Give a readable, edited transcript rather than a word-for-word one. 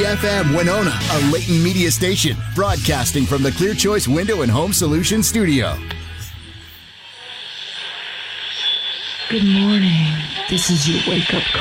FM Winona, a Leighton Media station, broadcasting from the Clear Choice Window and Home Solutions studio. Good morning. This is your wake-up